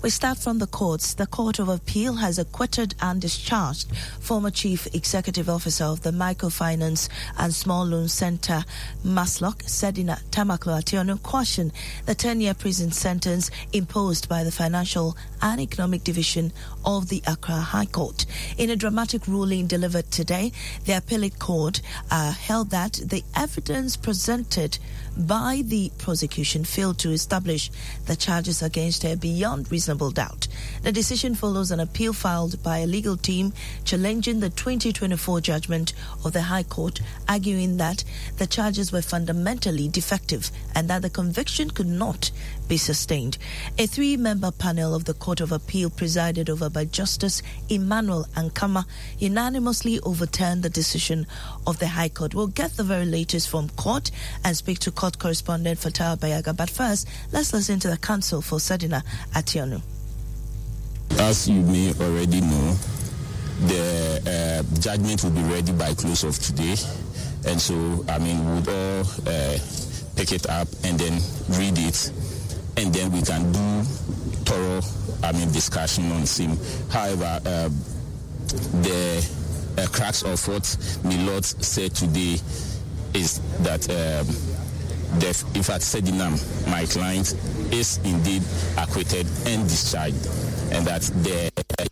We start from the courts. The Court of Appeal has acquitted and discharged former Chief Executive Officer of the Microfinance and Small Loan Center, MASLOC, Sedina Tamaklo Ationu, cautioned the 10-year prison sentence imposed by the Financial and Economic Division of the Accra High Court. In a dramatic ruling delivered today, the appellate court held that the evidence presented by the prosecution failed to establish the charges against her beyond reasonable doubt. The decision follows an appeal filed by a legal team challenging the 2024 judgment of the High Court, arguing that the charges were fundamentally defective and that the conviction could not be sustained. A 3-member panel of the Court of Appeal, presided over by Justice Emmanuel Ankama, unanimously overturned the decision of the High Court. We'll get the very latest from court and speak to court correspondent Fatal Bayaga. But first, let's listen to the counsel for Sedina Ationu. As you may already know, the judgment will be ready by close of today. And so, we'll all pick it up and then read it. And then we can do thorough, discussion on same. However, the crux of what Milord said today is that, in fact, Sedina, my client, is indeed acquitted and discharged, and that the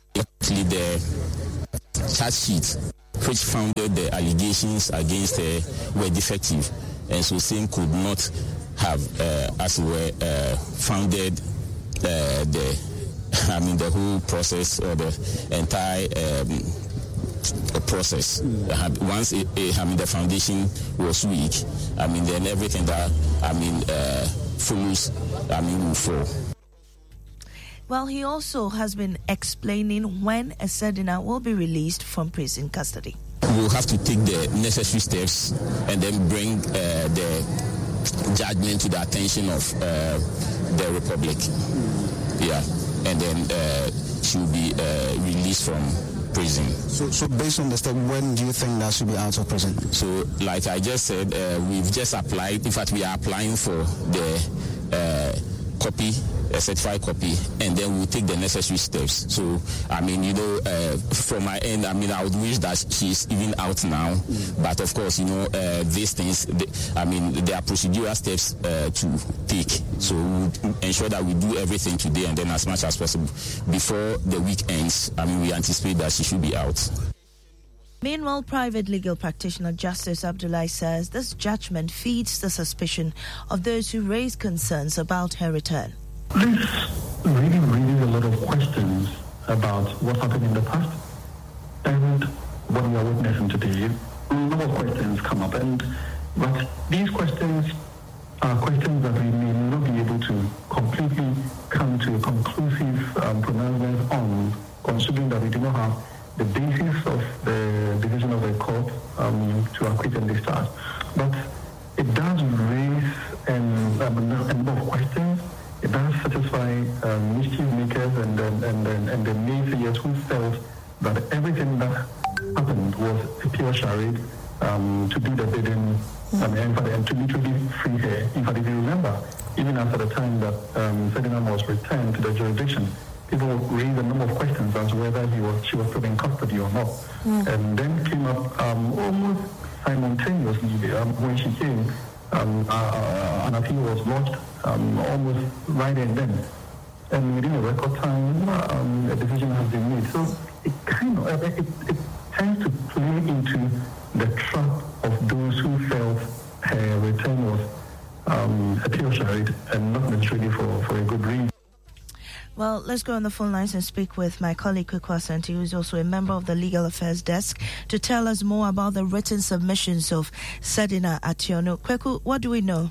charge sheet which founded the allegations against her were defective, and so same could not have, as it were, founded the whole process or the entire process. Once the foundation was weak, then everything that follows, will fall. Well, he also has been explaining when a Sedina will be released from prison custody. We'll have to take the necessary steps and then bring the judgment to the attention of the Republic. Yeah, and then she'll be released from prison. So based on the step, when do you think that should be out of prison? So, like I just said, we've just applied. In fact, we are applying for the copy, a certified copy, and then we'll take the necessary steps. So, from my end, I would wish that she's even out now. But of course, these things, there are procedural steps to take. So we'll ensure that we do everything today and then as much as possible before the week ends. We anticipate that she should be out. Meanwhile, private legal practitioner Justice Abdullahi says this judgment feeds the suspicion of those who raise concerns about her return. This really raises a lot of questions about what happened in the past and what we are witnessing today. A lot of questions come up, but these questions are questions that we may not be able to completely come to a conclusive pronouncement on, considering that we do not have the basis of the decision of the court to acquit and discharge. But it does raise a number of questions. It does satisfy mischief makers and the naysayers who felt that everything that happened was a pure charade to do the bidding and to literally free her. In fact, if you remember, even after the time that Sedina was returned to the jurisdiction, people raised a number of questions as to whether she was still in custody or not. And then came up almost simultaneously when she came, an appeal was lodged almost right and then. And within a record time, a decision has been made. So it it tends to play into the trap of those who felt her return was a pure charade and not necessarily for a good reason. Well, let's go on the phone lines and speak with my colleague Kweku Asante, who is also a member of the Legal Affairs Desk, to tell us more about the written submissions of Sedina Ationu. Kweku, what do we know?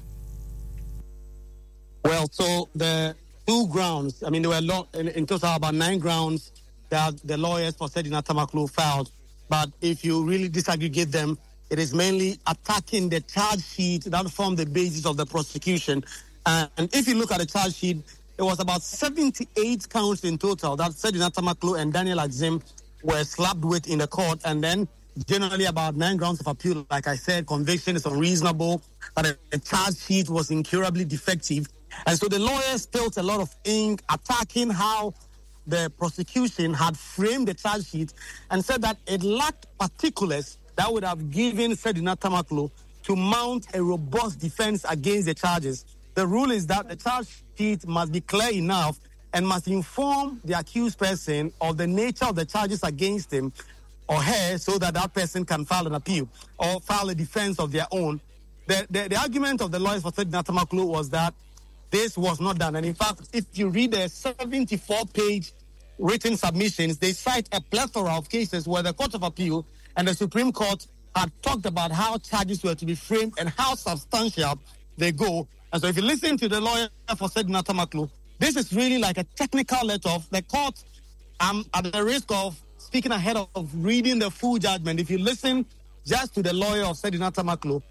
Well, so the 2 grounds, there were in total about 9 grounds that the lawyers for Sedina Tamaklo filed. But if you really disaggregate them, it is mainly attacking the charge sheet that formed the basis of the prosecution. And if you look at the charge sheet, it was about 78 counts in total that Sedina Tamaklo and Daniel Adzim were slapped with in the court. And then generally about 9 grounds of appeal. Like I said, conviction is unreasonable, that the charge sheet was incurably defective, And so the lawyers spilled a lot of ink attacking how the prosecution had framed the charge sheet and said that it lacked particulars that would have given Sedina Tamaklo to mount a robust defense against the charges. The rule is that the charge sheet must be clear enough and must inform the accused person of the nature of the charges against him or her so that that person can file an appeal or file a defense of their own. The argument of the lawyers for Sedina Tamaklo was that this was not done. And in fact, if you read the 74-page written submissions, they cite a plethora of cases where the Court of Appeal and the Supreme Court had talked about how charges were to be framed and how substantial they go. And so if you listen to the lawyer for Sedina Tamaklo, this is really like a technical let-off. The court, at the risk of speaking ahead of reading the full judgment, if you listen just to the lawyer of Sedina Tamaklo,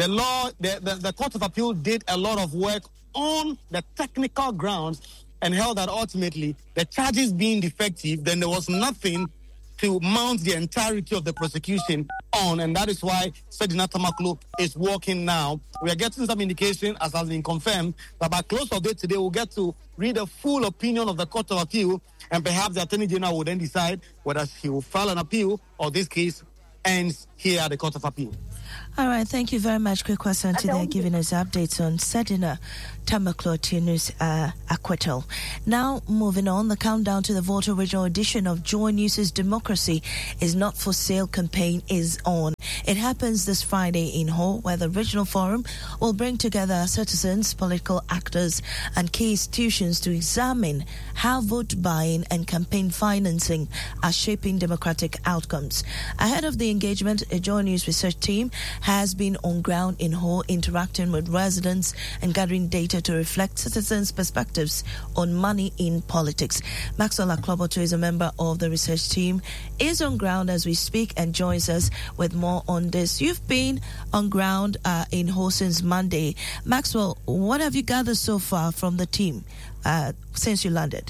the Court of Appeal did a lot of work on the technical grounds and held that ultimately the charges being defective, then there was nothing to mount the entirety of the prosecution on, and that is why Sedina Tamaklo is working now. We are getting some indication, as has been confirmed, that by close of day today, we'll get to read the full opinion of the Court of Appeal, and perhaps the Attorney General will then decide whether he will file an appeal or this case ends here at the Court of Appeal. All right, thank you very much, Quick Question, today giving us updates on Sedina Tamaklo Tinu's acquittal. Now, moving on, the countdown to the voter regional edition of Joy News' Democracy is Not for Sale campaign is on. It happens this Friday in Ho, where the regional forum will bring together citizens, political actors, and key institutions to examine how vote buying and campaign financing are shaping democratic outcomes. Ahead of the engagement, a Joy News research team has been on ground in Ho, interacting with residents and gathering data to reflect citizens' perspectives on money in politics. Maxwell Akloboto is a member of the research team, is on ground as we speak, and joins us with more on this. You've been on ground in Ho since Monday. Maxwell, what have you gathered so far from the team since you landed?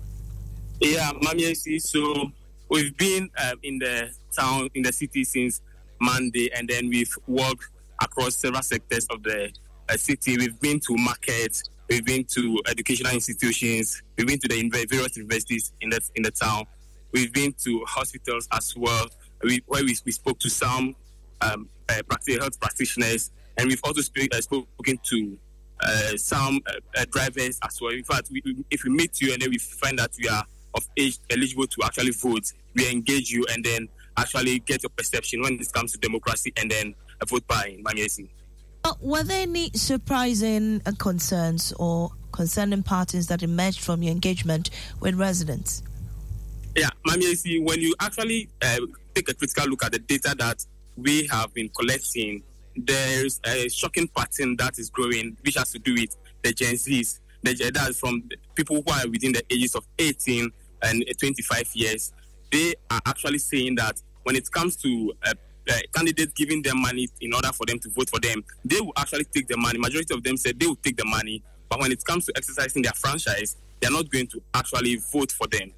Yeah, Mami, so we've been in the town, in the city since Monday, and then we've walked across several sectors of the city. We've been to markets, we've been to educational institutions, we've been to the various universities in the town. We've been to hospitals as well, where we spoke to some health practitioners, and we've also spoken to some drivers as well. In fact, if we meet you and then we find that you are of age eligible to actually vote, we engage you and then actually get your perception when it comes to democracy and then vote buying. Were there any surprising concerns or concerning patterns that emerged from your engagement with residents? Yeah, Mami, when you actually take a critical look at the data that we have been collecting, there's a shocking pattern that is growing, which has to do with the Gen Zs. That is from people who are within the ages of 18 and 25 years. They are actually saying that when it comes to candidates giving them money in order for them to vote for them, they will actually take the money. Majority of them said they will take the money, but when it comes to exercising their franchise, they are not going to actually vote for them.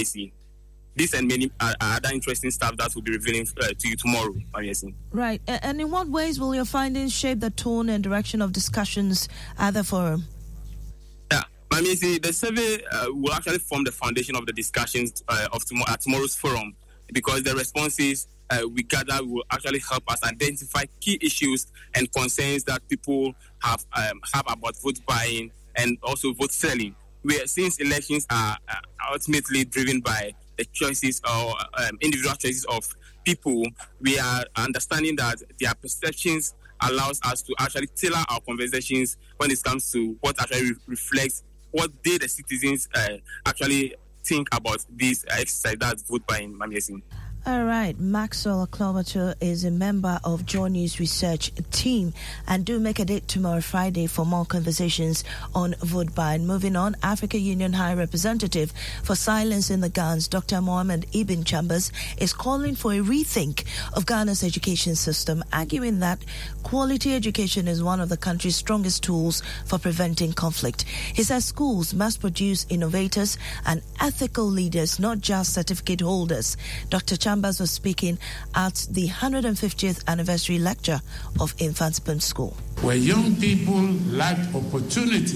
This and many other interesting stuff that will be revealing to you tomorrow. Right. And in what ways will your findings shape the tone and direction of discussions at the forum? Yeah, the survey will actually form the foundation of the discussions of tomorrow's forum, because the responses we gather will actually help us identify key issues and concerns that people have about vote buying and also vote selling. Since elections are ultimately driven by the choices or individual choices of people, we are understanding that their perceptions allows us to actually tailor our conversations when it comes to what actually reflects what the citizens actually think about this exercise, that's vote buying. All right, Maxwell Akloboto is a member of Joy News research team, and do make a date tomorrow, Friday, for more conversations on vote buying. Moving on, Africa Union High Representative for Silence in the Guns, Dr. Mohammed Ibn Chambers, is calling for a rethink of Ghana's education system, arguing that quality education is one of the country's strongest tools for preventing conflict. He says schools must produce innovators and ethical leaders, not just certificate holders. Dr. Chambers was speaking at the 150th anniversary lecture of Infants School. Where young people lack opportunities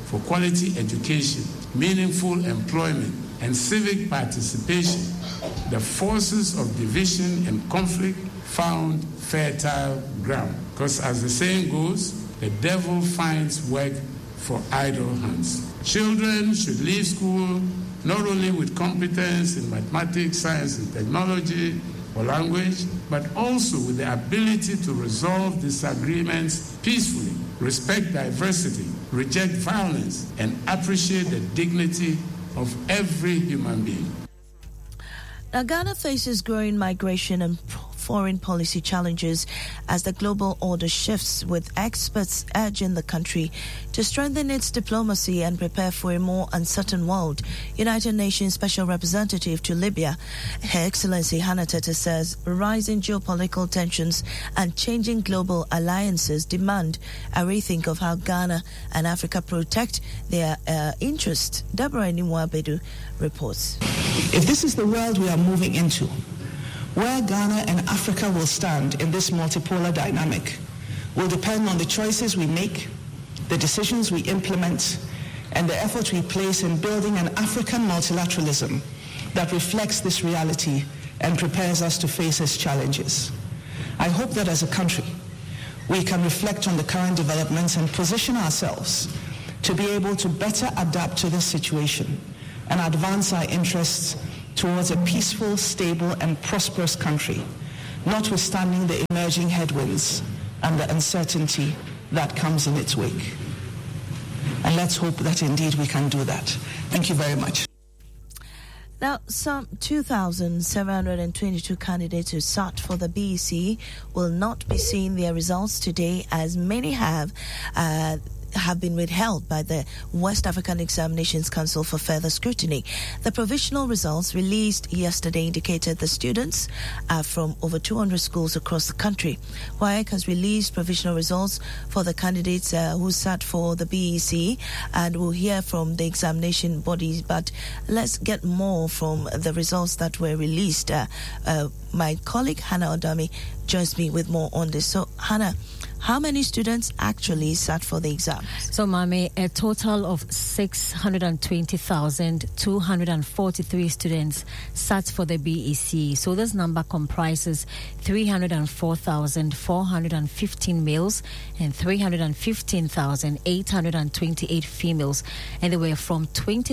for quality education, meaningful employment, and civic participation, the forces of division and conflict found fertile ground. Because as the saying goes, the devil finds work for idle hands. Children should leave school not only with competence in mathematics, science, and technology or language, but also with the ability to resolve disagreements peacefully, respect diversity, reject violence, and appreciate the dignity of every human being. Now, Ghana faces growing migration and foreign policy challenges as the global order shifts, with experts urging the country to strengthen its diplomacy and prepare for a more uncertain world. United Nations Special Representative to Libya, Her Excellency Hannah Tete, says rising geopolitical tensions and changing global alliances demand a rethink of how Ghana and Africa protect their interests. Deborah Nimwabedu reports. If this is the world we are moving into, where Ghana and Africa will stand in this multipolar dynamic will depend on the choices we make, the decisions we implement, and the effort we place in building an African multilateralism that reflects this reality and prepares us to face its challenges. I hope that as a country, we can reflect on the current developments and position ourselves to be able to better adapt to this situation and advance our interests towards a peaceful, stable, and prosperous country, notwithstanding the emerging headwinds and the uncertainty that comes in its wake. And let's hope that indeed we can do that. Thank you very much. Now, some 2,722 candidates who sat for the BEC will not be seeing their results today, as many have been withheld by the West African Examinations Council for further scrutiny. The provisional results released yesterday indicated the students are from over 200 schools across the country. WAEC has released provisional results for the candidates who sat for the BEC, and we'll hear from the examination bodies, but let's get more from the results that were released. My colleague Hannah Odami joins me with more on this. So, Hannah, how many students actually sat for the exam? So, Mami, a total of 620,243 students sat for the BEC. So this number comprises 304,415 males and 315,828 females, and they were from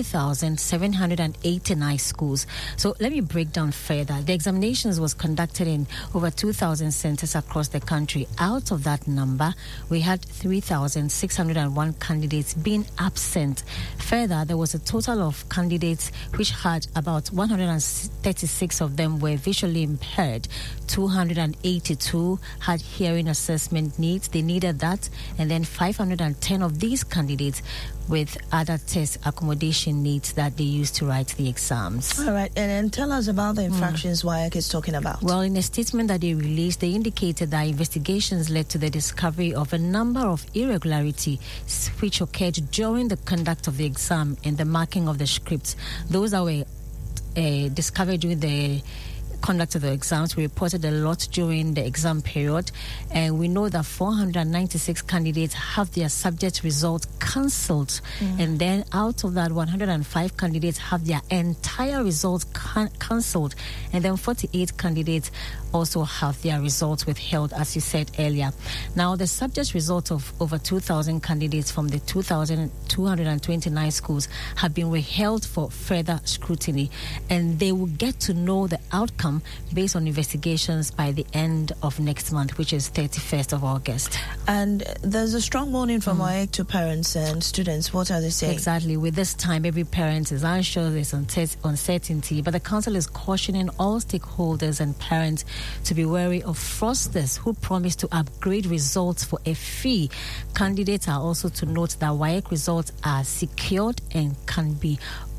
20,789 schools. So let me break down further. The examinations was conducted in over 2,000 centers across the country. Out of that number, we had 3,601 candidates being absent. Further, there was a total of candidates which had about 136 of them were visually impaired. 282 had hearing assessment needs. They needed that. And then 510 of these candidates with other test accommodation needs that they used to write the exams. All right, and tell us about the infractions WAEC is talking about. Well, in a statement that they released, they indicated that investigations led to the discovery of a number of irregularities which occurred during the conduct of the exam and the marking of the scripts. Those that were discovered during the conduct of the exams. We reported a lot during the exam period, and we know that 496 candidates have their subject results cancelled, and then out of that 105 candidates have their entire results cancelled, and then 48 candidates also have their results withheld, as you said earlier. Now, the subject results of over 2,000 candidates from the 2,229 schools have been withheld for further scrutiny, and they will get to know the outcome based on investigations by the end of next month, which is 31st of August. And there's a strong warning from WAEC to parents and students. What are they saying? Exactly. With this time, every parent is unsure, there's uncertainty, but the council is cautioning all stakeholders and parents to be wary of fraudsters who promise to upgrade results for a fee. Candidates are also to note that WAEC results are secured and can be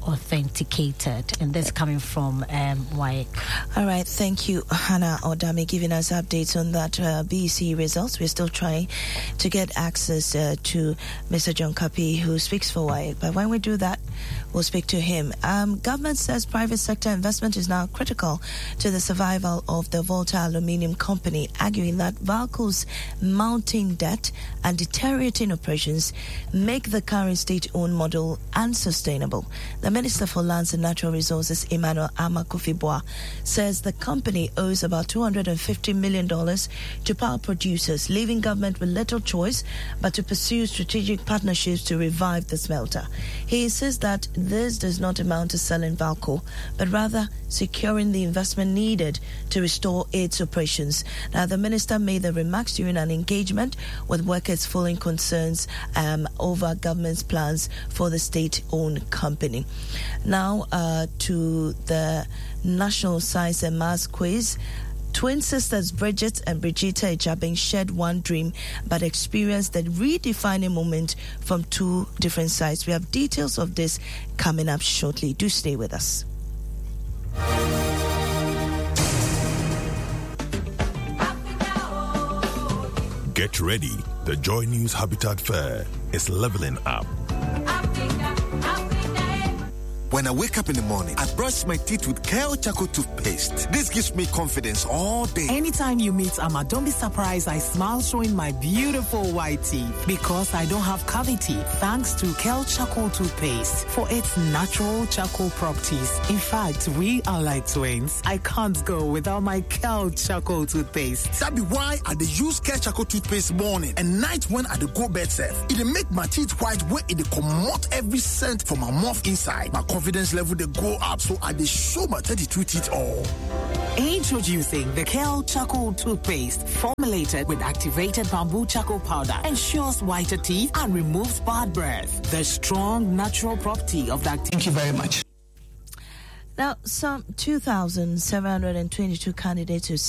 authenticated. And this coming from WAEC. All right, thank you, Hannah Odami, giving us updates on that BEC results. We're still trying to get access to Mr. John Kapi, who speaks for WAEC. But when we do that, we'll speak to him. Government says private sector investment is now critical to the survival of the Volta Aluminium Company, arguing that VALCO's mounting debt and deteriorating operations make the current state-owned model unsustainable. The Minister for Lands and Natural Resources, Emmanuel Amakufibwa, says the company owes about $250 million to power producers, leaving government with little choice but to pursue strategic partnerships to revive the smelter. He insists that this does not amount to selling VALCO, but rather securing the investment needed to restore its operations. Now, the minister made the remarks during an engagement with workers following concerns over government's plans for the state-owned company. Now, to the National Science and Maths Quiz. Twin sisters Bridget and Brigitta Ejabing shared one dream but experienced a redefining moment from two different sides. We have details of this coming up shortly. Do stay with us. Get ready. The Joy News Habitat Fair is leveling up. When I wake up in the morning, I brush my teeth with Kale Charcoal toothpaste. This gives me confidence all day. Anytime you meet Amma, don't be surprised I smile showing my beautiful white teeth because I don't have cavity thanks to Kale Charcoal toothpaste for its natural charcoal properties. In fact, we are like twins. I can't go without my Kale Charcoal toothpaste. That be why I use Kale Charcoal toothpaste morning and night when I go bed safe. It make my teeth white where it come out every scent from my mouth inside. My confidence level they go up, so I they show my 32 teeth all. Introducing the Kale Charcoal toothpaste, formulated with activated bamboo charcoal powder, ensures whiter teeth and removes bad breath. The strong natural property of that. Thank you very much. Now, some 2,722 candidates who